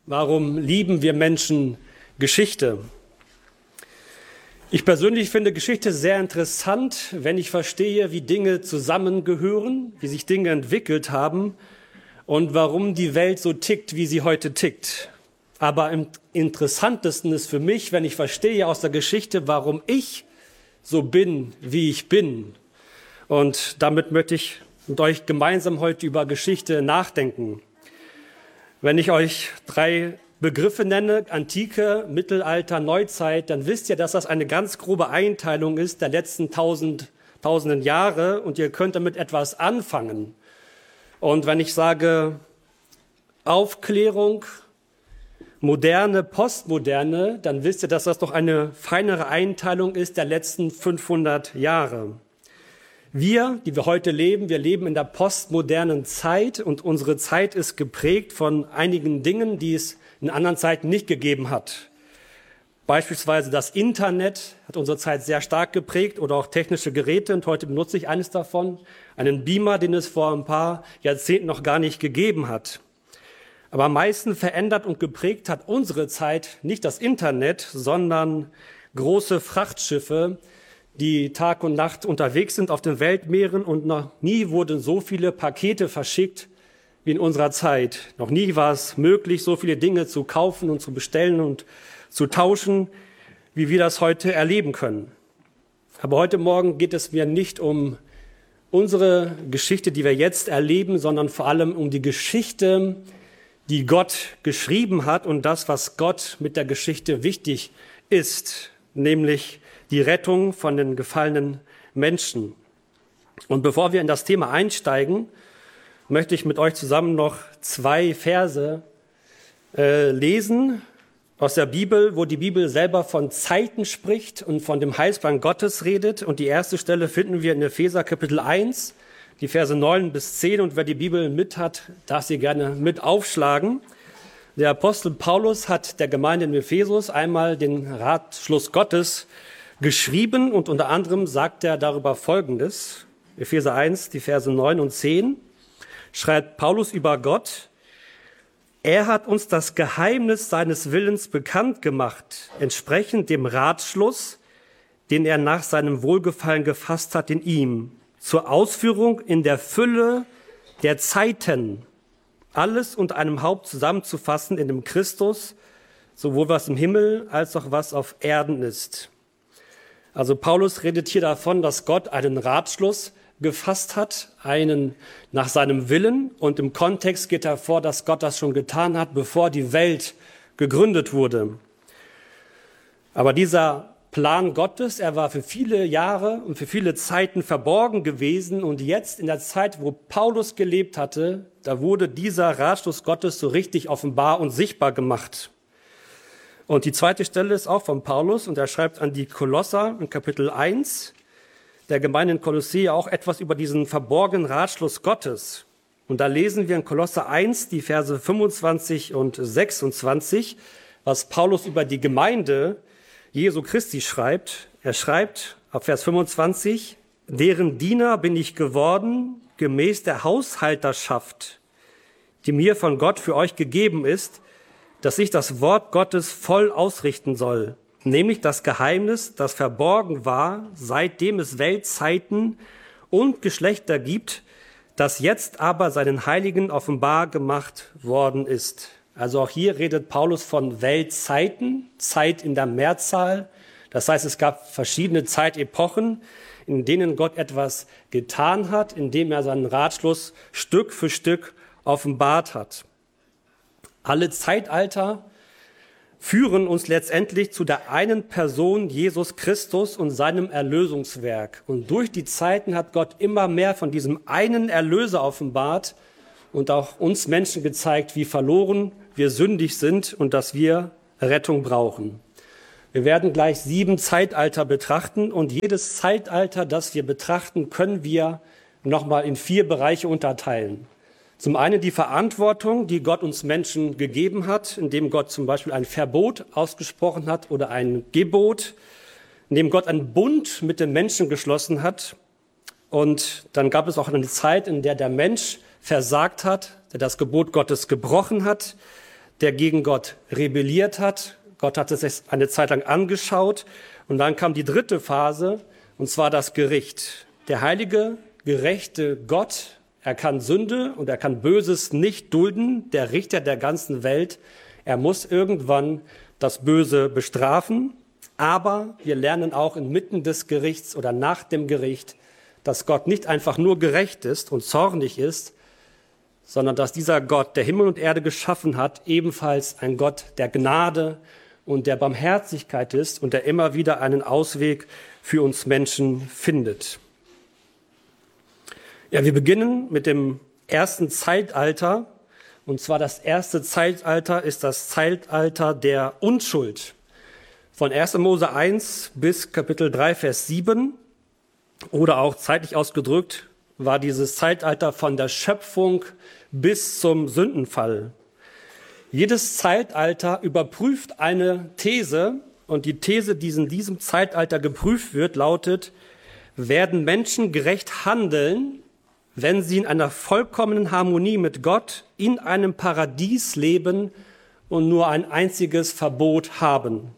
Warum lieben wir Menschen Geschichte? Ich persönlich finde Geschichte sehr interessant, wenn ich verstehe, wie Dinge zusammengehören, wie sich Dinge entwickelt haben und warum die Welt so tickt, wie sie heute tickt. Aber am interessantesten ist für mich, wenn ich verstehe aus der Geschichte, warum ich so bin, wie ich bin. Und damit möchte ich mit euch gemeinsam heute über Geschichte nachdenken. Wenn ich euch 3 Begriffe nenne, Antike, Mittelalter, Neuzeit, dann wisst ihr, dass das eine ganz grobe Einteilung ist der letzten tausenden Jahre und ihr könnt damit etwas anfangen. Und wenn ich sage Aufklärung, Moderne, Postmoderne, dann wisst ihr, dass das doch eine feinere Einteilung ist der letzten 500 Jahre. Wir, die wir heute leben, wir leben in der postmodernen Zeit und unsere Zeit ist geprägt von einigen Dingen, die es in anderen Zeiten nicht gegeben hat. Beispielsweise das Internet hat unsere Zeit sehr stark geprägt oder auch technische Geräte und heute benutze ich eines davon, einen Beamer, den es vor ein paar Jahrzehnten noch gar nicht gegeben hat. Aber am meisten verändert und geprägt hat unsere Zeit nicht das Internet, sondern große Frachtschiffe, die Tag und Nacht unterwegs sind auf den Weltmeeren und noch nie wurden so viele Pakete verschickt wie in unserer Zeit. Noch nie war es möglich, so viele Dinge zu kaufen und zu bestellen und zu tauschen, wie wir das heute erleben können. Aber heute Morgen geht es mir nicht um unsere Geschichte, die wir jetzt erleben, sondern vor allem um die Geschichte, die Gott geschrieben hat und das, was Gott mit der Geschichte wichtig ist, nämlich die Rettung von den gefallenen Menschen. Und bevor wir in das Thema einsteigen, möchte ich mit euch zusammen noch 2 Verse lesen aus der Bibel, wo die Bibel selber von Zeiten spricht und von dem Heilsplan Gottes redet. Und die erste Stelle finden wir in Epheser Kapitel 1, die Verse 9 bis 10. Und wer die Bibel mit hat, darf sie gerne mit aufschlagen. Der Apostel Paulus hat der Gemeinde in Ephesus einmal den Ratschluss Gottes geschrieben und unter anderem sagt er darüber Folgendes. Epheser 1, die Verse 9 und 10, schreibt Paulus über Gott: Er hat uns das Geheimnis seines Willens bekannt gemacht, entsprechend dem Ratschluss, den er nach seinem Wohlgefallen gefasst hat in ihm, zur Ausführung in der Fülle der Zeiten, alles unter einem Haupt zusammenzufassen in dem Christus, sowohl was im Himmel als auch was auf Erden ist. Also Paulus redet hier davon, dass Gott einen Ratschluss gefasst hat, einen nach seinem Willen. Und im Kontext geht hervor, dass Gott das schon getan hat, bevor die Welt gegründet wurde. Aber dieser Plan Gottes, er war für viele Jahre und für viele Zeiten verborgen gewesen. Und jetzt in der Zeit, wo Paulus gelebt hatte, da wurde dieser Ratschluss Gottes so richtig offenbar und sichtbar gemacht. Und die zweite Stelle ist auch von Paulus und er schreibt an die Kolosser in Kapitel 1 der Gemeinde in Kolossee auch etwas über diesen verborgenen Ratschluss Gottes. Und da lesen wir in Kolosser 1 die Verse 25 und 26, was Paulus über die Gemeinde Jesu Christi schreibt. Er schreibt ab Vers 25, deren Diener bin ich geworden, gemäß der Haushalterschaft, die mir von Gott für euch gegeben ist, dass ich das Wort Gottes voll ausrichten soll, nämlich das Geheimnis, das verborgen war, seitdem es Weltzeiten und Geschlechter gibt, das jetzt aber seinen Heiligen offenbar gemacht worden ist. Also auch hier redet Paulus von Weltzeiten, Zeit in der Mehrzahl. Das heißt, es gab verschiedene Zeitepochen, in denen Gott etwas getan hat, indem er seinen Ratschluss Stück für Stück offenbart hat. Alle Zeitalter führen uns letztendlich zu der einen Person, Jesus Christus und seinem Erlösungswerk. Und durch die Zeiten hat Gott immer mehr von diesem einen Erlöser offenbart und auch uns Menschen gezeigt, wie verloren wir sündig sind und dass wir Rettung brauchen. Wir werden gleich 7 Zeitalter betrachten und jedes Zeitalter, das wir betrachten, können wir nochmal in 4 Bereiche unterteilen. Zum einen die Verantwortung, die Gott uns Menschen gegeben hat, indem Gott zum Beispiel ein Verbot ausgesprochen hat oder ein Gebot, indem Gott einen Bund mit den Menschen geschlossen hat. Und dann gab es auch eine Zeit, in der der Mensch versagt hat, der das Gebot Gottes gebrochen hat. der gegen Gott rebelliert hat. Gott hat es sich eine Zeit lang angeschaut. Und dann kam die dritte Phase, und zwar das Gericht. Der heilige, gerechte Gott, er kann Sünde und er kann Böses nicht dulden. Der Richter der ganzen Welt, er muss irgendwann das Böse bestrafen. Aber wir lernen auch inmitten des Gerichts oder nach dem Gericht, dass Gott nicht einfach nur gerecht ist und zornig ist, sondern dass dieser Gott, der Himmel und Erde geschaffen hat, ebenfalls ein Gott der Gnade und der Barmherzigkeit ist und der immer wieder einen Ausweg für uns Menschen findet. Ja, wir beginnen mit dem ersten Zeitalter. Und zwar das erste Zeitalter ist das Zeitalter der Unschuld. Von 1. Mose 1 bis Kapitel 3, Vers 7 oder auch zeitlich ausgedrückt war dieses Zeitalter von der Schöpfung bis zum Sündenfall. Jedes Zeitalter überprüft eine These und die These, die in diesem Zeitalter geprüft wird, lautet: Werden Menschen gerecht handeln, wenn sie in einer vollkommenen Harmonie mit Gott in einem Paradies leben und nur ein einziges Verbot haben?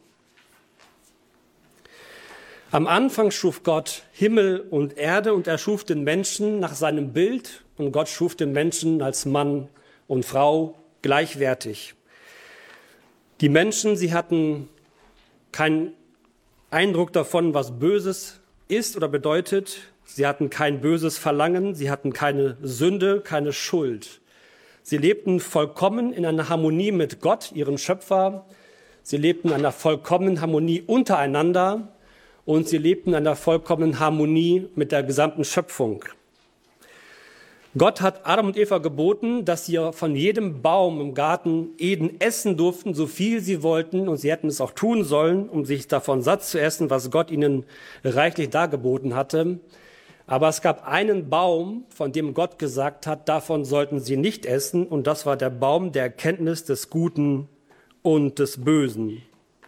Am Anfang schuf Gott Himmel und Erde und er schuf den Menschen nach seinem Bild und Gott schuf den Menschen als Mann und Frau gleichwertig. Die Menschen, sie hatten keinen Eindruck davon, was Böses ist oder bedeutet. Sie hatten kein böses Verlangen, sie hatten keine Sünde, keine Schuld. Sie lebten vollkommen in einer Harmonie mit Gott, ihrem Schöpfer. Sie lebten in einer vollkommenen Harmonie untereinander. Und sie lebten in einer vollkommenen Harmonie mit der gesamten Schöpfung. Gott hat Adam und Eva geboten, dass sie von jedem Baum im Garten Eden essen durften, so viel sie wollten. Und sie hätten es auch tun sollen, um sich davon satt zu essen, was Gott ihnen reichlich dargeboten hatte. Aber es gab einen Baum, von dem Gott gesagt hat, davon sollten sie nicht essen. Und das war der Baum der Erkenntnis des Guten und des Bösen.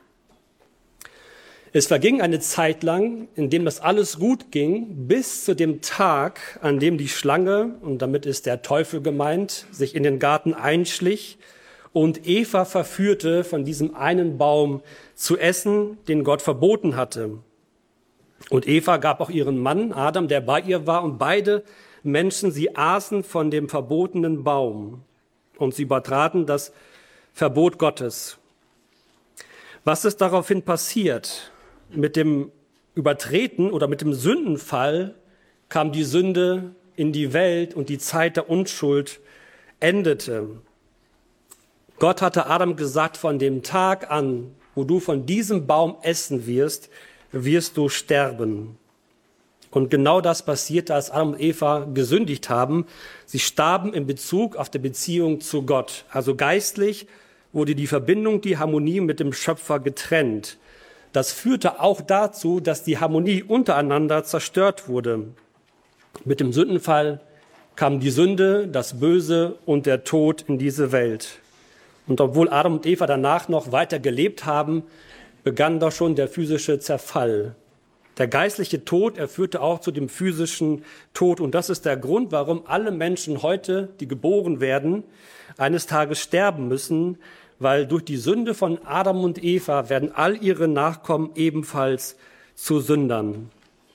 Es verging eine Zeit lang, in dem das alles gut ging, bis zu dem Tag, an dem die Schlange, und damit ist der Teufel gemeint, sich in den Garten einschlich und Eva verführte, von diesem einen Baum zu essen, den Gott verboten hatte. Und Eva gab auch ihren Mann, Adam, der bei ihr war, und beide Menschen, sie aßen von dem verbotenen Baum und sie übertraten das Verbot Gottes. Was ist daraufhin passiert? Mit dem Übertreten oder mit dem Sündenfall kam die Sünde in die Welt und die Zeit der Unschuld endete. Gott hatte Adam gesagt, von dem Tag an, wo du von diesem Baum essen wirst, wirst du sterben. Und genau das passierte, als Adam und Eva gesündigt haben. Sie starben in Bezug auf die Beziehung zu Gott. Also geistlich wurde die Verbindung, die Harmonie mit dem Schöpfer getrennt. Das führte auch dazu, dass die Harmonie untereinander zerstört wurde. Mit dem Sündenfall kam die Sünde, das Böse und der Tod in diese Welt. Und obwohl Adam und Eva danach noch weiter gelebt haben, begann doch schon der physische Zerfall. Der geistliche Tod, er führte auch zu dem physischen Tod. Und das ist der Grund, warum alle Menschen heute, die geboren werden, eines Tages sterben müssen, weil durch die Sünde von Adam und Eva werden all ihre Nachkommen ebenfalls zu Sündern.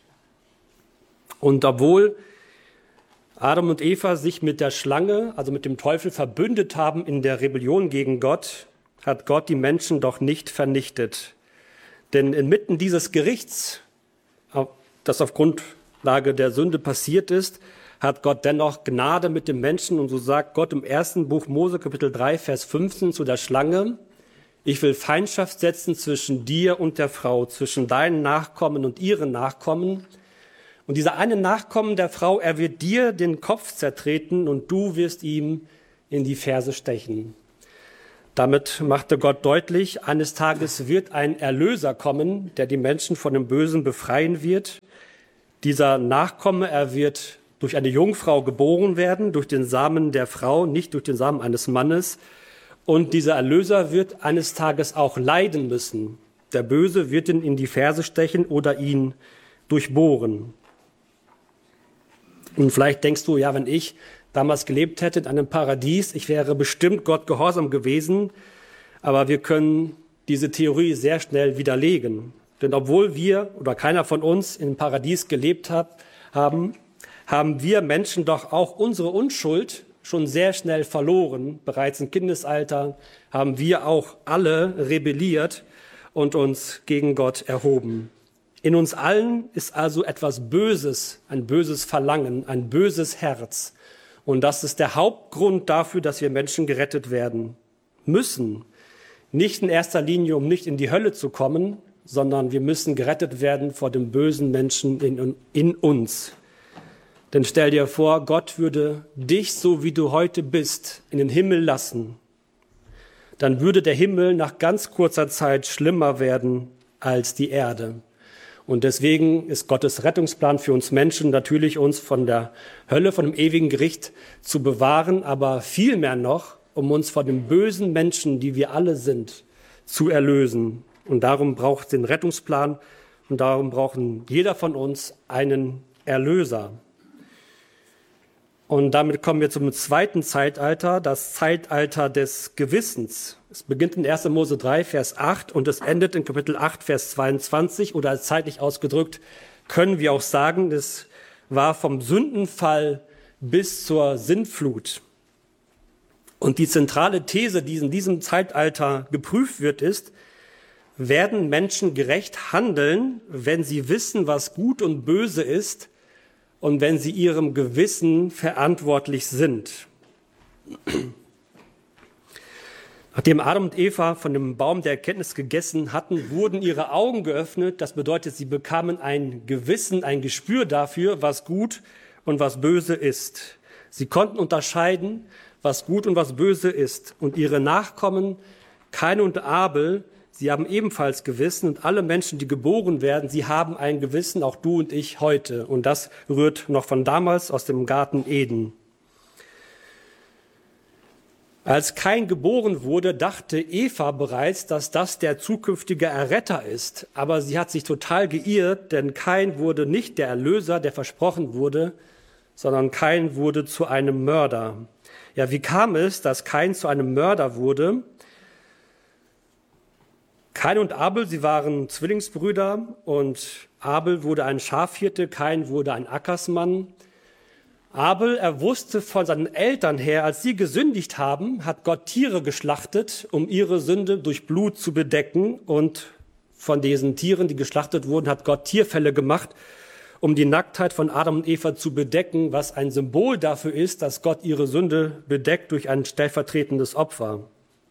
Und obwohl Adam und Eva sich mit der Schlange, also mit dem Teufel, verbündet haben in der Rebellion gegen Gott, hat Gott die Menschen doch nicht vernichtet. Denn inmitten dieses Gerichts, das auf Grundlage der Sünde passiert ist, hat Gott dennoch Gnade mit dem Menschen. Und so sagt Gott im 1. Buch Mose, Kapitel 3, Vers 15 zu der Schlange: Ich will Feindschaft setzen zwischen dir und der Frau, zwischen deinen Nachkommen und ihren Nachkommen. Und dieser eine Nachkommen der Frau, er wird dir den Kopf zertreten und du wirst ihm in die Ferse stechen. Damit machte Gott deutlich, eines Tages wird ein Erlöser kommen, der die Menschen von dem Bösen befreien wird. Dieser Nachkomme, er wird durch eine Jungfrau geboren werden, durch den Samen der Frau, nicht durch den Samen eines Mannes. Und dieser Erlöser wird eines Tages auch leiden müssen. Der Böse wird ihn in die Ferse stechen oder ihn durchbohren. Und vielleicht denkst du, ja, wenn ich damals gelebt hätte in einem Paradies, ich wäre bestimmt Gott gehorsam gewesen. Aber wir können diese Theorie sehr schnell widerlegen. Denn obwohl wir oder keiner von uns im Paradies gelebt haben wir Menschen doch auch unsere Unschuld schon sehr schnell verloren. Bereits im Kindesalter haben wir auch alle rebelliert und uns gegen Gott erhoben. In uns allen ist also etwas Böses, ein böses Verlangen, ein böses Herz. Und das ist der Hauptgrund dafür, dass wir Menschen gerettet werden müssen. Nicht in erster Linie, um nicht in die Hölle zu kommen, sondern wir müssen gerettet werden vor dem bösen Menschen in uns. Denn stell dir vor, Gott würde dich, so wie du heute bist, in den Himmel lassen. Dann würde der Himmel nach ganz kurzer Zeit schlimmer werden als die Erde. Und deswegen ist Gottes Rettungsplan für uns Menschen natürlich, uns von der Hölle, von dem ewigen Gericht zu bewahren, aber vielmehr noch, um uns von den bösen Menschen, die wir alle sind, zu erlösen. Und darum braucht es den Rettungsplan und darum brauchen jeder von uns einen Erlöser. Und damit kommen wir zum zweiten Zeitalter, das Zeitalter des Gewissens. Es beginnt in 1. Mose 3, Vers 8 und es endet in Kapitel 8, Vers 22. Oder zeitlich ausgedrückt können wir auch sagen, es war vom Sündenfall bis zur Sintflut. Und die zentrale These, die in diesem Zeitalter geprüft wird, ist: Werden Menschen gerecht handeln, wenn sie wissen, was gut und böse ist und wenn sie ihrem Gewissen verantwortlich sind? Nachdem Adam und Eva von dem Baum der Erkenntnis gegessen hatten, wurden ihre Augen geöffnet. Das bedeutet, sie bekamen ein Gewissen, ein Gespür dafür, was gut und was böse ist. Sie konnten unterscheiden, was gut und was böse ist. Und ihre Nachkommen, Kain und Abel, sie haben ebenfalls Gewissen. Und alle Menschen, die geboren werden, sie haben ein Gewissen, auch du und ich heute. Und das rührt noch von damals aus dem Garten Eden. Als Kain geboren wurde, dachte Eva bereits, dass das der zukünftige Erretter ist. Aber sie hat sich total geirrt, denn Kain wurde nicht der Erlöser, der versprochen wurde, sondern Kain wurde zu einem Mörder. Ja, wie kam es, dass Kain zu einem Mörder wurde? Kain und Abel, sie waren Zwillingsbrüder und Abel wurde ein Schafhirte, Kain wurde ein Ackersmann. Abel, er wusste von seinen Eltern her, als sie gesündigt haben, hat Gott Tiere geschlachtet, um ihre Sünde durch Blut zu bedecken. Und von diesen Tieren, die geschlachtet wurden, hat Gott Tierfelle gemacht, um die Nacktheit von Adam und Eva zu bedecken, was ein Symbol dafür ist, dass Gott ihre Sünde bedeckt durch ein stellvertretendes Opfer.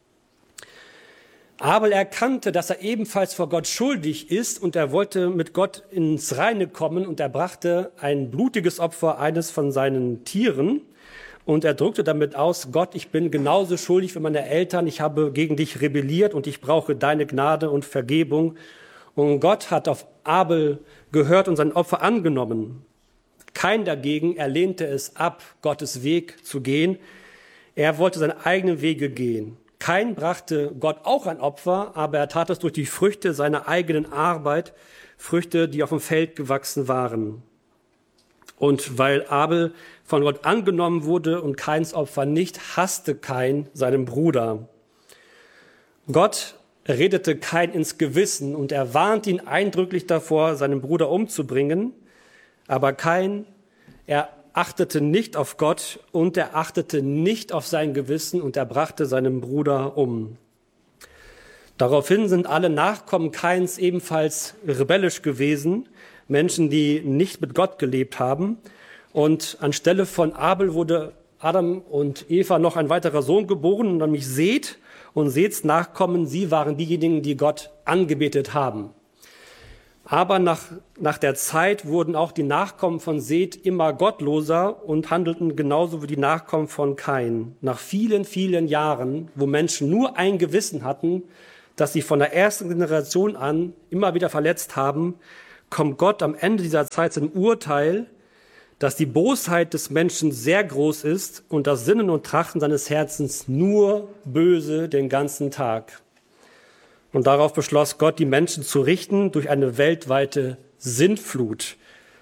Abel erkannte, dass er ebenfalls vor Gott schuldig ist und er wollte mit Gott ins Reine kommen und er brachte ein blutiges Opfer eines von seinen Tieren und er drückte damit aus: Gott, ich bin genauso schuldig wie meine Eltern, ich habe gegen dich rebelliert und ich brauche deine Gnade und Vergebung. Und Gott hat auf Abel gehört und sein Opfer angenommen. Kain dagegen, er lehnte es ab, Gottes Weg zu gehen. Er wollte seine eigenen Wege gehen. Kain brachte Gott auch ein Opfer, aber er tat es durch die Früchte seiner eigenen Arbeit, Früchte, die auf dem Feld gewachsen waren. Und weil Abel von Gott angenommen wurde und Kains Opfer nicht, hasste Kain seinen Bruder. Gott redete Kain ins Gewissen und er warnt ihn eindrücklich davor, seinen Bruder umzubringen. Aber Kain, er achtete nicht auf Gott und er achtete nicht auf sein Gewissen und er brachte seinen Bruder um. Daraufhin sind alle Nachkommen Kains ebenfalls rebellisch gewesen, Menschen, die nicht mit Gott gelebt haben. Und anstelle von Abel wurde Adam und Eva noch ein weiterer Sohn geboren, nämlich Seth. Und Seths Nachkommen, sie waren diejenigen, die Gott angebetet haben. Aber nach der Zeit wurden auch die Nachkommen von Seth immer gottloser und handelten genauso wie die Nachkommen von Kain. Nach vielen, vielen Jahren, wo Menschen nur ein Gewissen hatten, das sie von der ersten Generation an immer wieder verletzt haben, kommt Gott am Ende dieser Zeit zum Urteil, dass die Bosheit des Menschen sehr groß ist und das Sinnen und Trachten seines Herzens nur böse den ganzen Tag. Und darauf beschloss Gott, die Menschen zu richten durch eine weltweite Sintflut.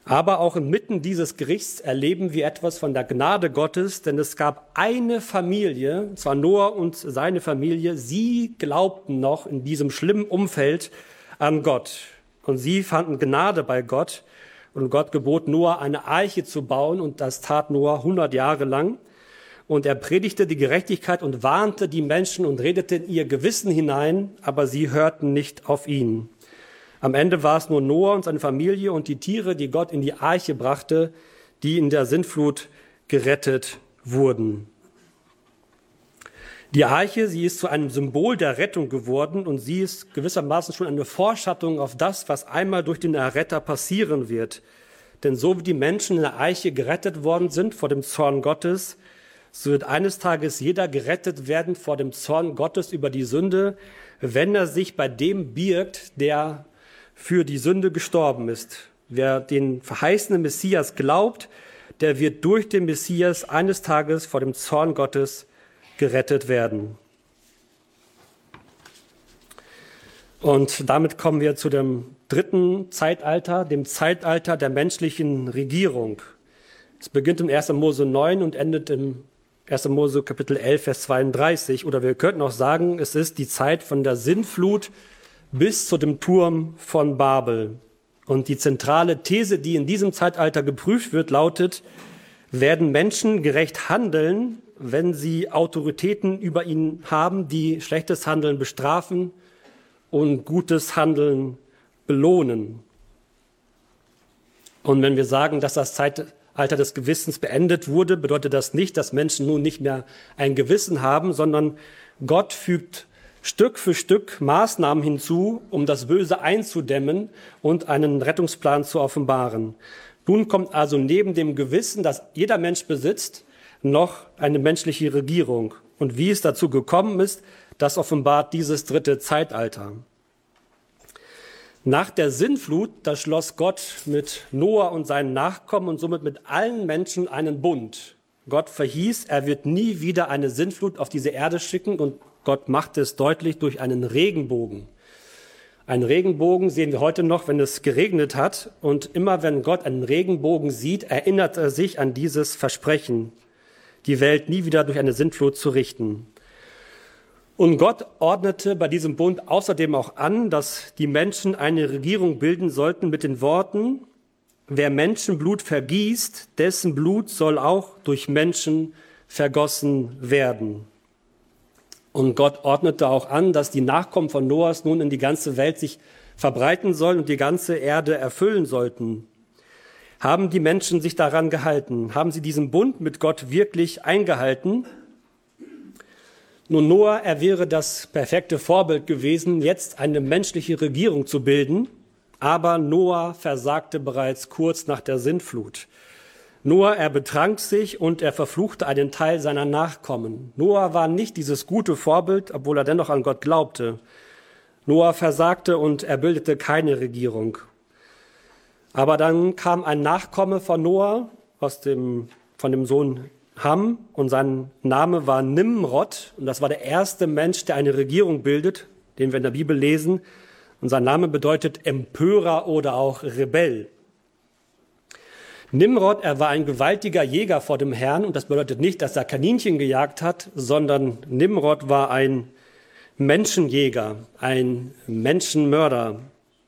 Aber auch inmitten dieses Gerichts erleben wir etwas von der Gnade Gottes, denn es gab eine Familie, und zwar Noah und seine Familie, sie glaubten noch in diesem schlimmen Umfeld an Gott. Und sie fanden Gnade bei Gott. Und Gott gebot Noah, eine Arche zu bauen, und das tat Noah 100 Jahre lang. Und er predigte die Gerechtigkeit und warnte die Menschen und redete in ihr Gewissen hinein, aber sie hörten nicht auf ihn. Am Ende war es nur Noah und seine Familie und die Tiere, die Gott in die Arche brachte, die in der Sintflut gerettet wurden. Die Arche, sie ist zu einem Symbol der Rettung geworden und sie ist gewissermaßen schon eine Vorschattung auf das, was einmal durch den Erretter passieren wird. Denn so wie die Menschen in der Arche gerettet worden sind vor dem Zorn Gottes, so wird eines Tages jeder gerettet werden vor dem Zorn Gottes über die Sünde, wenn er sich bei dem birgt, der für die Sünde gestorben ist. Wer den verheißenen Messias glaubt, der wird durch den Messias eines Tages vor dem Zorn Gottes gerettet werden. Und damit kommen wir zu dem dritten Zeitalter, dem Zeitalter der menschlichen Regierung. Es beginnt im 1. Mose 9 und endet im 1. Mose Kapitel 11, Vers 32. Oder wir könnten auch sagen, es ist die Zeit von der Sintflut bis zu dem Turm von Babel. Und die zentrale These, die in diesem Zeitalter geprüft wird, lautet: Werden Menschen gerecht handeln, wenn sie Autoritäten über ihn haben, die schlechtes Handeln bestrafen und gutes Handeln belohnen? Und wenn wir sagen, dass das Zeitalter des Gewissens beendet wurde, bedeutet das nicht, dass Menschen nun nicht mehr ein Gewissen haben, sondern Gott fügt Stück für Stück Maßnahmen hinzu, um das Böse einzudämmen und einen Rettungsplan zu offenbaren. Nun kommt also neben dem Gewissen, das jeder Mensch besitzt, noch eine menschliche Regierung. Und wie es dazu gekommen ist, das offenbart dieses dritte Zeitalter. Nach der Sintflut, da schloss Gott mit Noah und seinen Nachkommen und somit mit allen Menschen einen Bund. Gott verhieß, er wird nie wieder eine Sintflut auf diese Erde schicken, und Gott machte es deutlich durch einen Regenbogen. Einen Regenbogen sehen wir heute noch, wenn es geregnet hat. Und immer wenn Gott einen Regenbogen sieht, erinnert er sich an dieses Versprechen, die Welt nie wieder durch eine Sintflut zu richten. Und Gott ordnete bei diesem Bund außerdem auch an, dass die Menschen eine Regierung bilden sollten mit den Worten: Wer Menschenblut vergießt, dessen Blut soll auch durch Menschen vergossen werden. Und Gott ordnete auch an, dass die Nachkommen von Noahs nun in die ganze Welt sich verbreiten sollen und die ganze Erde erfüllen sollten. Haben die Menschen sich daran gehalten? Haben sie diesen Bund mit Gott wirklich eingehalten? Nun, Noah, er wäre das perfekte Vorbild gewesen, jetzt eine menschliche Regierung zu bilden. Aber Noah versagte bereits kurz nach der Sintflut. Noah, er betrank sich und er verfluchte einen Teil seiner Nachkommen. Noah war nicht dieses gute Vorbild, obwohl er dennoch an Gott glaubte. Noah versagte und er bildete keine Regierung. Aber dann kam ein Nachkomme von Noah von dem Sohn Ham, und sein Name war Nimrod, und das war der erste Mensch, der eine Regierung bildet, den wir in der Bibel lesen. Und sein Name bedeutet Empörer oder auch Rebell. Nimrod, er war ein gewaltiger Jäger vor dem Herrn, und das bedeutet nicht, dass er Kaninchen gejagt hat, sondern Nimrod war ein Menschenjäger, ein Menschenmörder.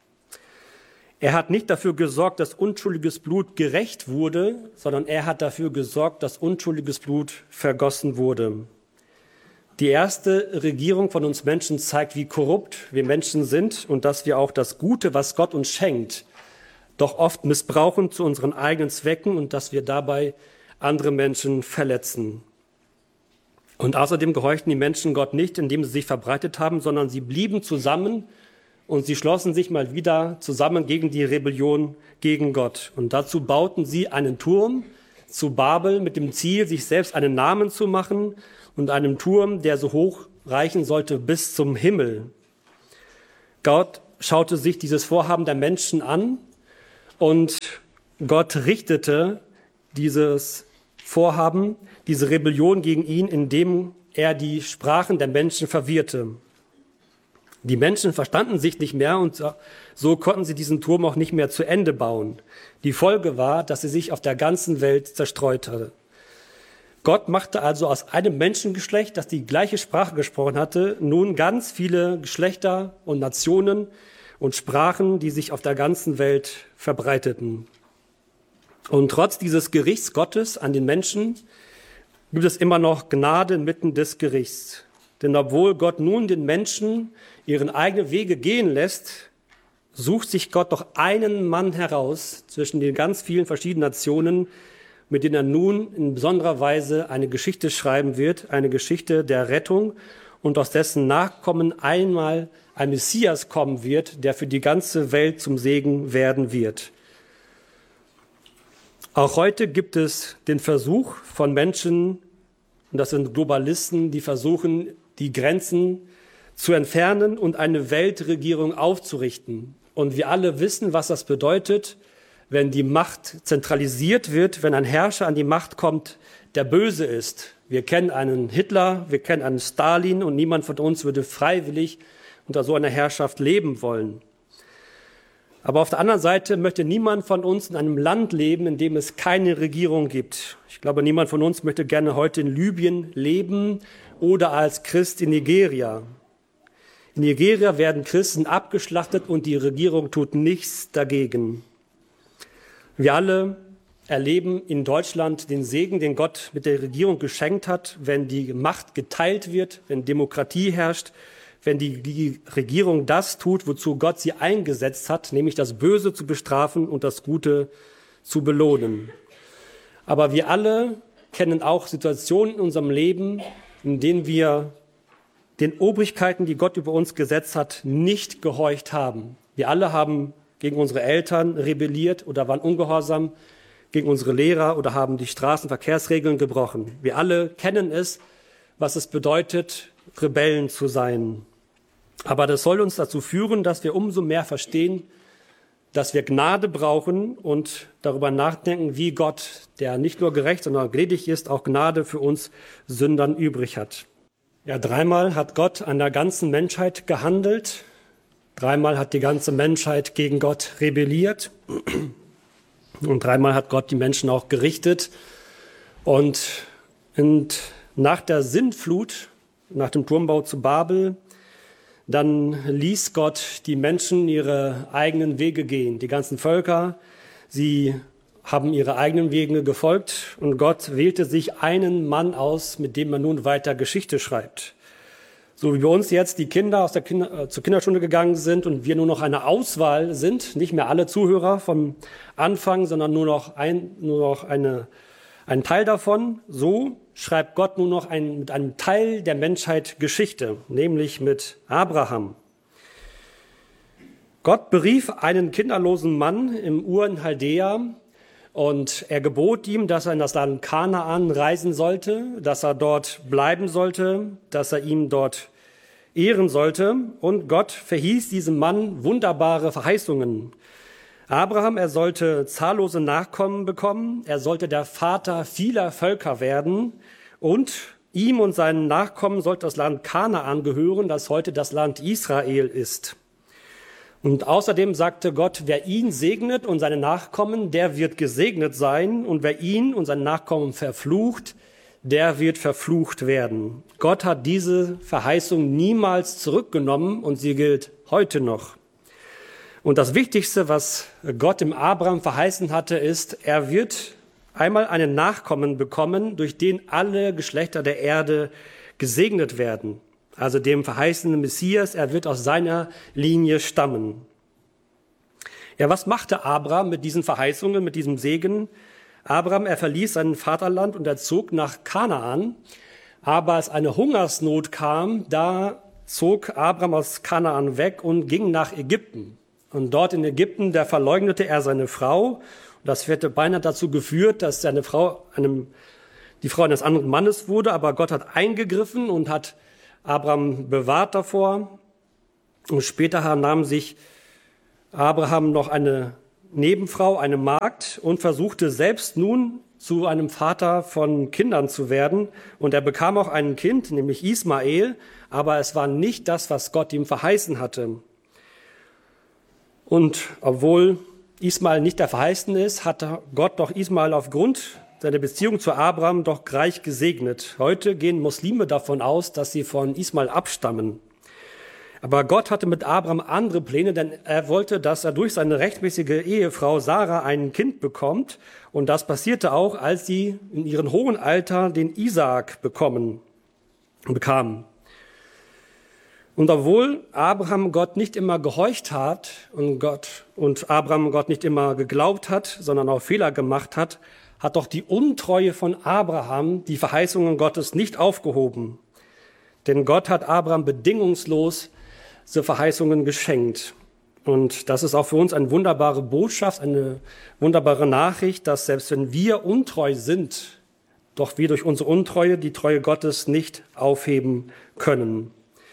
Er hat nicht dafür gesorgt, dass unschuldiges Blut gerächt wurde, sondern er hat dafür gesorgt, dass unschuldiges Blut vergossen wurde. Die erste Regierung von uns Menschen zeigt, wie korrupt wir Menschen sind und dass wir auch das Gute, was Gott uns schenkt, doch oft missbrauchen zu unseren eigenen Zwecken und dass wir dabei andere Menschen verletzen. Und außerdem gehorchten die Menschen Gott nicht, indem sie sich verbreitet haben, sondern sie blieben zusammen und sie schlossen sich mal wieder zusammen gegen die Rebellion gegen Gott. Und dazu bauten sie einen Turm zu Babel mit dem Ziel, sich selbst einen Namen zu machen, und einem Turm, der so hoch reichen sollte bis zum Himmel. Gott schaute sich dieses Vorhaben der Menschen an und Gott richtete dieses Vorhaben, diese Rebellion gegen ihn, indem er die Sprachen der Menschen verwirrte. Die Menschen verstanden sich nicht mehr und so konnten sie diesen Turm auch nicht mehr zu Ende bauen. Die Folge war, dass sie sich auf der ganzen Welt zerstreut hatte. Gott machte also aus einem Menschengeschlecht, das die gleiche Sprache gesprochen hatte, nun ganz viele Geschlechter und Nationen und Sprachen, die sich auf der ganzen Welt verbreiteten. Und trotz dieses Gerichts Gottes an den Menschen gibt es immer noch Gnade inmitten des Gerichts. Denn obwohl Gott nun den Menschen ihren eigenen Wege gehen lässt, sucht sich Gott doch einen Mann heraus zwischen den ganz vielen verschiedenen Nationen, mit denen er nun in besonderer Weise eine Geschichte schreiben wird, eine Geschichte der Rettung und aus dessen Nachkommen einmal ein Messias kommen wird, der für die ganze Welt zum Segen werden wird. Auch heute gibt es den Versuch von Menschen, und das sind Globalisten, die versuchen, die Grenzen zu entfernen und eine Weltregierung aufzurichten. Und wir alle wissen, was das bedeutet, wenn die Macht zentralisiert wird, wenn ein Herrscher an die Macht kommt, der böse ist. Wir kennen einen Hitler, wir kennen einen Stalin und niemand von uns würde freiwillig unter so einer Herrschaft leben wollen. Aber auf der anderen Seite möchte niemand von uns in einem Land leben, in dem es keine Regierung gibt. Ich glaube, niemand von uns möchte gerne heute in Libyen leben oder als Christ in Nigeria. In Nigeria werden Christen abgeschlachtet und die Regierung tut nichts dagegen. Wir alle erleben in Deutschland den Segen, den Gott mit der Regierung geschenkt hat, wenn die Macht geteilt wird, wenn Demokratie herrscht, wenn die Regierung das tut, wozu Gott sie eingesetzt hat, nämlich das Böse zu bestrafen und das Gute zu belohnen. Aber wir alle kennen auch Situationen in unserem Leben, in denen wir den Obrigkeiten, die Gott über uns gesetzt hat, nicht gehorcht haben. Wir alle haben gegen unsere Eltern rebelliert oder waren ungehorsam gegen unsere Lehrer oder haben die Straßenverkehrsregeln gebrochen. Wir alle kennen es, was es bedeutet, Rebellen zu sein. Aber das soll uns dazu führen, dass wir umso mehr verstehen, dass wir Gnade brauchen und darüber nachdenken, wie Gott, der nicht nur gerecht, sondern gnädig ist, auch Gnade für uns Sündern übrig hat. Ja, dreimal hat Gott an der ganzen Menschheit gehandelt. Dreimal hat die ganze Menschheit gegen Gott rebelliert. Und dreimal hat Gott die Menschen auch gerichtet. Und nach der Sintflut, nach dem Turmbau zu Babel, dann ließ Gott die Menschen ihre eigenen Wege gehen. Die ganzen Völker, sie haben ihre eigenen Wege gefolgt und Gott wählte sich einen Mann aus, mit dem er nun weiter Geschichte schreibt. So wie bei uns jetzt die Kinder zur Kinderstunde gegangen sind und wir nur noch eine Auswahl sind, nicht mehr alle Zuhörer vom Anfang, sondern nur noch ein Teil davon, so schreibt Gott nur noch mit einem Teil der Menschheit Geschichte, nämlich mit Abraham. Gott berief einen kinderlosen Mann im Ur in Chaldea und er gebot ihm, dass er in das Land Kanaan reisen sollte, dass er dort bleiben sollte, dass er ihn dort ehren sollte. Und Gott verhieß diesem Mann wunderbare Verheißungen. Abraham, er sollte zahllose Nachkommen bekommen, er sollte der Vater vieler Völker werden und ihm und seinen Nachkommen sollte das Land Kanaan gehören, das heute das Land Israel ist. Und außerdem sagte Gott, wer ihn segnet und seine Nachkommen, der wird gesegnet sein und wer ihn und seine Nachkommen verflucht, der wird verflucht werden. Gott hat diese Verheißung niemals zurückgenommen und sie gilt heute noch. Und das Wichtigste, was Gott dem Abraham verheißen hatte, ist, er wird einmal einen Nachkommen bekommen, durch den alle Geschlechter der Erde gesegnet werden. Also dem verheißenen Messias, er wird aus seiner Linie stammen. Ja, was machte Abraham mit diesen Verheißungen, mit diesem Segen? Abraham, er verließ sein Vaterland und er zog nach Kanaan. Aber als eine Hungersnot kam, da zog Abraham aus Kanaan weg und ging nach Ägypten. Und dort in Ägypten, da verleugnete er seine Frau. Und das hätte beinahe dazu geführt, dass die Frau eines anderen Mannes wurde. Aber Gott hat eingegriffen und hat Abraham bewahrt davor. Und später nahm sich Abraham noch eine Nebenfrau, eine Magd, und versuchte selbst nun zu einem Vater von Kindern zu werden. Und er bekam auch ein Kind, nämlich Ismael, aber es war nicht das, was Gott ihm verheißen hatte. Und obwohl Ismael nicht der Verheißene ist, hat Gott doch Ismael aufgrund seiner Beziehung zu Abraham doch reich gesegnet. Heute gehen Muslime davon aus, dass sie von Ismael abstammen. Aber Gott hatte mit Abraham andere Pläne, denn er wollte, dass er durch seine rechtmäßige Ehefrau Sarah ein Kind bekommt. Und das passierte auch, als sie in ihrem hohen Alter den Isaak bekamen. Und obwohl Abraham Gott nicht immer gehorcht hat und Abraham Gott nicht immer geglaubt hat, sondern auch Fehler gemacht hat, hat doch die Untreue von Abraham die Verheißungen Gottes nicht aufgehoben. Denn Gott hat Abraham bedingungslos diese Verheißungen geschenkt. Und das ist auch für uns eine wunderbare Botschaft, eine wunderbare Nachricht, dass selbst wenn wir untreu sind, doch wir durch unsere Untreue die Treue Gottes nicht aufheben können.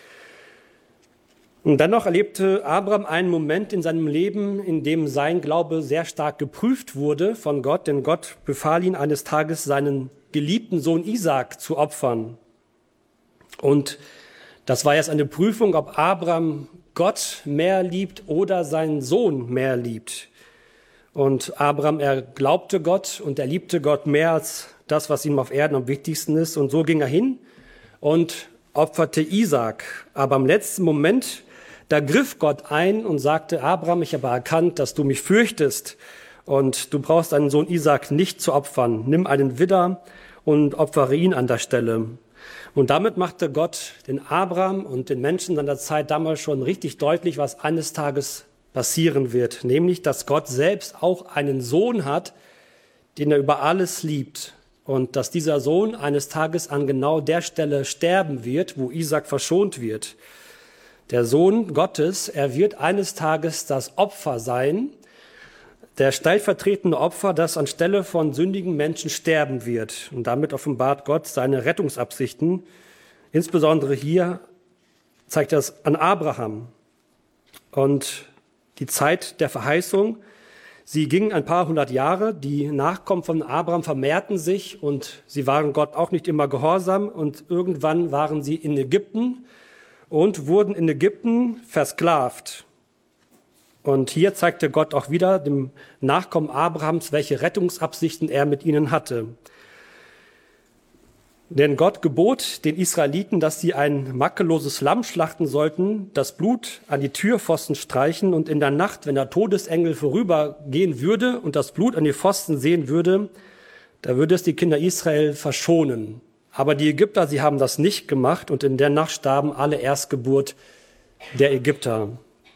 Und dennoch erlebte Abraham einen Moment in seinem Leben, in dem sein Glaube sehr stark geprüft wurde von Gott, denn Gott befahl ihn eines Tages, seinen geliebten Sohn Isaak zu opfern. Und das war jetzt eine Prüfung, ob Abraham Gott mehr liebt oder seinen Sohn mehr liebt. Und Abraham, er glaubte Gott und er liebte Gott mehr als das, was ihm auf Erden am wichtigsten ist. Und so ging er hin und opferte Isaak. Aber im letzten Moment, da griff Gott ein und sagte, Abraham, ich habe erkannt, dass du mich fürchtest und du brauchst deinen Sohn Isaak nicht zu opfern. Nimm einen Widder und opfere ihn an der Stelle. Und damit machte Gott den Abraham und den Menschen seiner Zeit damals schon richtig deutlich, was eines Tages passieren wird. Nämlich, dass Gott selbst auch einen Sohn hat, den er über alles liebt. Und dass dieser Sohn eines Tages an genau der Stelle sterben wird, wo Isaak verschont wird. Der Sohn Gottes, er wird eines Tages das Opfer sein, der stellvertretende Opfer, das anstelle von sündigen Menschen sterben wird. Und damit offenbart Gott seine Rettungsabsichten. Insbesondere hier zeigt er es an Abraham. Und die Zeit der Verheißung, sie ging ein paar hundert Jahre. Die Nachkommen von Abraham vermehrten sich und sie waren Gott auch nicht immer gehorsam. Und irgendwann waren sie in Ägypten und wurden in Ägypten versklavt. Und hier zeigte Gott auch wieder dem Nachkommen Abrahams, welche Rettungsabsichten er mit ihnen hatte. Denn Gott gebot den Israeliten, dass sie ein makelloses Lamm schlachten sollten, das Blut an die Türpfosten streichen und in der Nacht, wenn der Todesengel vorübergehen würde und das Blut an die Pfosten sehen würde, da würde es die Kinder Israel verschonen. Aber die Ägypter, sie haben das nicht gemacht und in der Nacht starben alle Erstgeburt der Ägypter.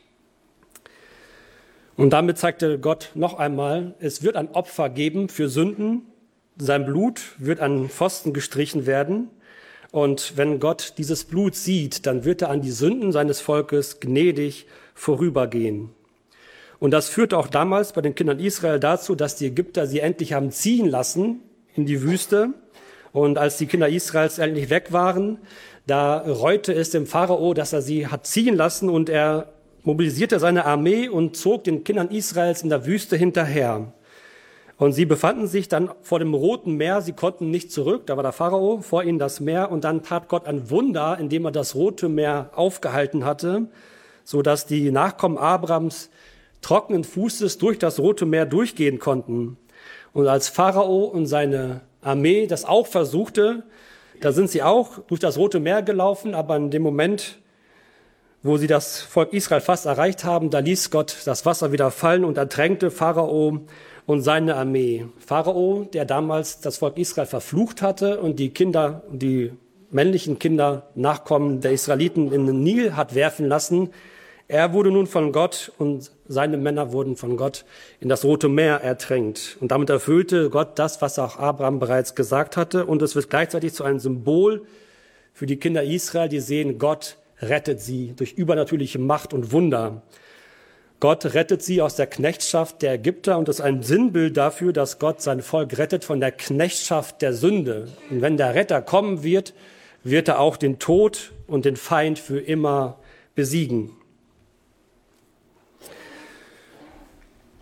Und damit zeigte Gott noch einmal, es wird ein Opfer geben für Sünden. Sein Blut wird an Pfosten gestrichen werden. Und wenn Gott dieses Blut sieht, dann wird er an die Sünden seines Volkes gnädig vorübergehen. Und das führte auch damals bei den Kindern Israel dazu, dass die Ägypter sie endlich haben ziehen lassen in die Wüste. Und als die Kinder Israels endlich weg waren, da reute es dem Pharao, dass er sie hat ziehen lassen und er mobilisierte seine Armee und zog den Kindern Israels in der Wüste hinterher. Und sie befanden sich dann vor dem Roten Meer, sie konnten nicht zurück, da war der Pharao, vor ihnen das Meer und dann tat Gott ein Wunder, indem er das Rote Meer aufgehalten hatte, so dass die Nachkommen Abrahams trockenen Fußes durch das Rote Meer durchgehen konnten. Und als Pharao und seine Armee das auch versuchte, da sind sie auch durch das Rote Meer gelaufen, aber in dem Moment, wo sie das Volk Israel fast erreicht haben, da ließ Gott das Wasser wieder fallen und ertränkte Pharao und seine Armee. Pharao, der damals das Volk Israel verflucht hatte und die männlichen Kinder, Nachkommen der Israeliten in den Nil hat werfen lassen, er wurde nun von Gott und seine Männer wurden von Gott in das Rote Meer ertränkt. Und damit erfüllte Gott das, was auch Abraham bereits gesagt hatte. Und es wird gleichzeitig zu einem Symbol für die Kinder Israel, die sehen, Gott rettet sie durch übernatürliche Macht und Wunder. Gott rettet sie aus der Knechtschaft der Ägypter und das ist ein Sinnbild dafür, dass Gott sein Volk rettet von der Knechtschaft der Sünde. Und wenn der Retter kommen wird, wird er auch den Tod und den Feind für immer besiegen.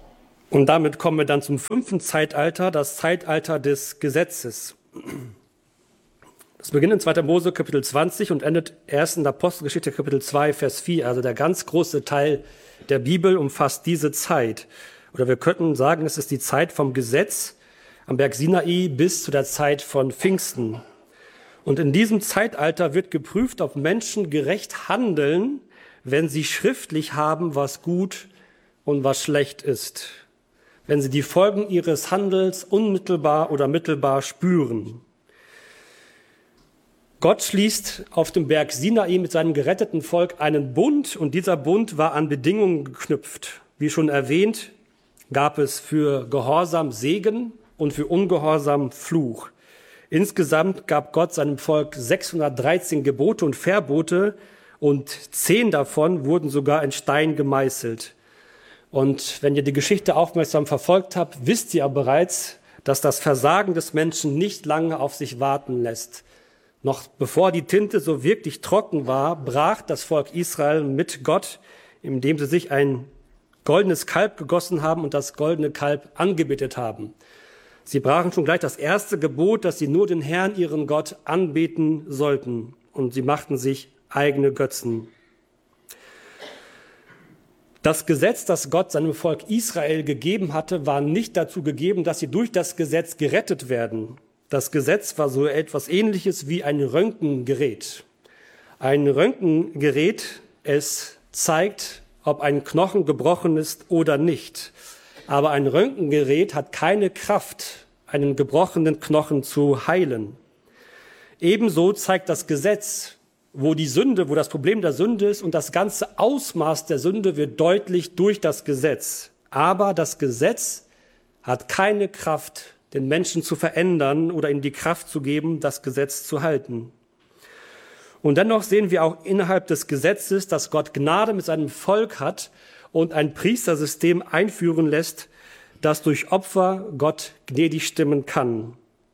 Und damit kommen wir dann zum 5. Zeitalter, das Zeitalter des Gesetzes. Das beginnt in 2. Mose Kapitel 20 und endet erst in Apostelgeschichte Kapitel 2, Vers 4. Also der ganz große Teil der Bibel umfasst diese Zeit. Oder wir könnten sagen, es ist die Zeit vom Gesetz am Berg Sinai bis zu der Zeit von Pfingsten. Und in diesem Zeitalter wird geprüft, ob Menschen gerecht handeln, wenn sie schriftlich haben, was gut und was schlecht ist. Wenn sie die Folgen ihres Handels unmittelbar oder mittelbar spüren. Gott schließt auf dem Berg Sinai mit seinem geretteten Volk einen Bund und dieser Bund war an Bedingungen geknüpft. Wie schon erwähnt, gab es für Gehorsam Segen und für Ungehorsam Fluch. Insgesamt gab Gott seinem Volk 613 Gebote und Verbote und 10 davon wurden sogar in Stein gemeißelt. Und wenn ihr die Geschichte aufmerksam verfolgt habt, wisst ihr bereits, dass das Versagen des Menschen nicht lange auf sich warten lässt. Noch bevor die Tinte so wirklich trocken war, brach das Volk Israel mit Gott, indem sie sich ein goldenes Kalb gegossen haben und das goldene Kalb angebetet haben. Sie brachen schon gleich das erste Gebot, dass sie nur den Herrn, ihren Gott, anbeten sollten. Und sie machten sich eigene Götzen. Das Gesetz, das Gott seinem Volk Israel gegeben hatte, war nicht dazu gegeben, dass sie durch das Gesetz gerettet werden. Das Gesetz war so etwas Ähnliches wie ein Röntgengerät. Ein Röntgengerät, es zeigt, ob ein Knochen gebrochen ist oder nicht. Aber ein Röntgengerät hat keine Kraft, einen gebrochenen Knochen zu heilen. Ebenso zeigt das Gesetz, wo das Problem der Sünde ist und das ganze Ausmaß der Sünde wird deutlich durch das Gesetz. Aber das Gesetz hat keine Kraft, den Menschen zu verändern oder ihm die Kraft zu geben, das Gesetz zu halten. Und dennoch sehen wir auch innerhalb des Gesetzes, dass Gott Gnade mit seinem Volk hat und ein Priestersystem einführen lässt, das durch Opfer Gott gnädig stimmen kann.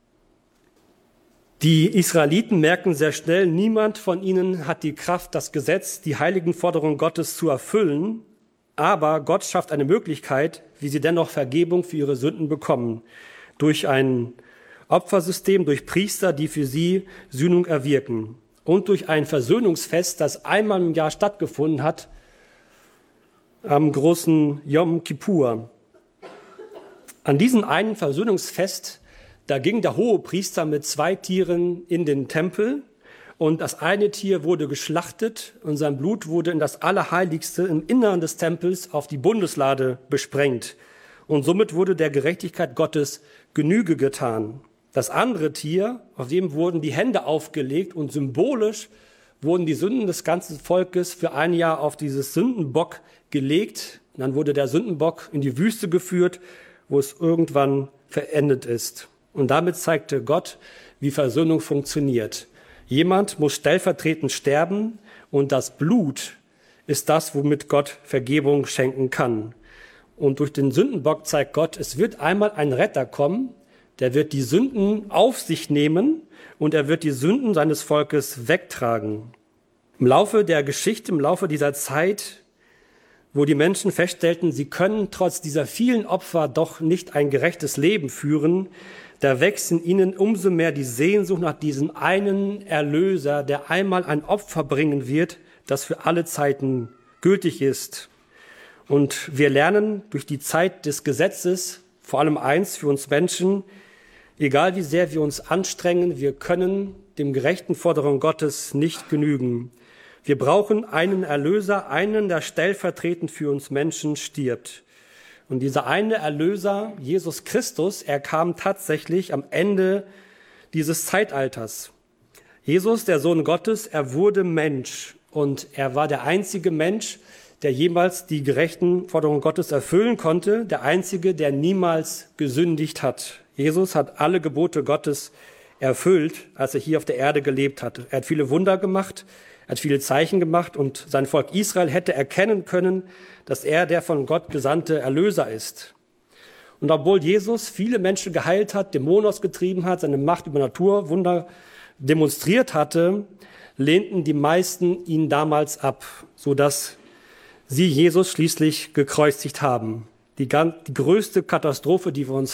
Die Israeliten merken sehr schnell, niemand von ihnen hat die Kraft, das Gesetz, die heiligen Forderungen Gottes zu erfüllen, aber Gott schafft eine Möglichkeit, wie sie dennoch Vergebung für ihre Sünden bekommen. Durch ein Opfersystem, durch Priester, die für sie Sühnung erwirken. Und durch ein Versöhnungsfest, das einmal im Jahr stattgefunden hat, am großen Yom Kippur. An diesem einen Versöhnungsfest, da ging der Hohepriester mit 2 Tieren in den Tempel und das eine Tier wurde geschlachtet und sein Blut wurde in das Allerheiligste im Innern des Tempels auf die Bundeslade besprengt. Und somit wurde der Gerechtigkeit Gottes Genüge getan. Das andere Tier, auf dem wurden die Hände aufgelegt und symbolisch wurden die Sünden des ganzen Volkes für ein Jahr auf dieses Sündenbock gelegt. Und dann wurde der Sündenbock in die Wüste geführt, wo es irgendwann verendet ist. Und damit zeigte Gott, wie Versöhnung funktioniert. Jemand muss stellvertretend sterben und das Blut ist das, womit Gott Vergebung schenken kann. Und durch den Sündenbock zeigt Gott, es wird einmal ein Retter kommen, der wird die Sünden auf sich nehmen und er wird die Sünden seines Volkes wegtragen. Im Laufe der Geschichte, im Laufe dieser Zeit, wo die Menschen feststellten, sie können trotz dieser vielen Opfer doch nicht ein gerechtes Leben führen, da wächst in ihnen umso mehr die Sehnsucht nach diesem einen Erlöser, der einmal ein Opfer bringen wird, das für alle Zeiten gültig ist. Und wir lernen durch die Zeit des Gesetzes vor allem eins für uns Menschen: Egal wie sehr wir uns anstrengen, wir können dem gerechten Forderung Gottes nicht genügen. Wir brauchen einen Erlöser, einen, der stellvertretend für uns Menschen stirbt. Und dieser eine Erlöser, Jesus Christus, er kam tatsächlich am Ende dieses Zeitalters. Jesus, der Sohn Gottes, er wurde Mensch und er war der einzige Mensch, der jemals die gerechten Forderungen Gottes erfüllen konnte, der einzige, der niemals gesündigt hat. Jesus hat alle Gebote Gottes erfüllt, als er hier auf der Erde gelebt hat. Er hat viele Wunder gemacht, er hat viele Zeichen gemacht und sein Volk Israel hätte erkennen können, dass er der von Gott gesandte Erlöser ist. Und obwohl Jesus viele Menschen geheilt hat, Dämonen ausgetrieben hat, seine Macht über Naturwunder demonstriert hatte, lehnten die meisten ihn damals ab, sodass sie Jesus schließlich gekreuzigt haben. die größte Katastrophe, die wir uns